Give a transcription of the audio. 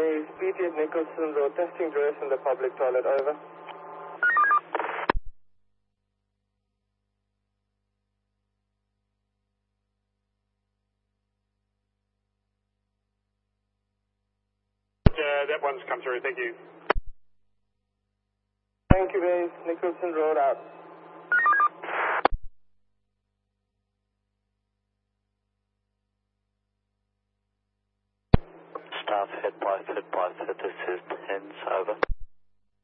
base, PT at Nicholson Road, testing dress in the public toilet, over. That one's come through, thank you. Thank you, base, Nicholson Road out. Staff, head by, this is 10s, over.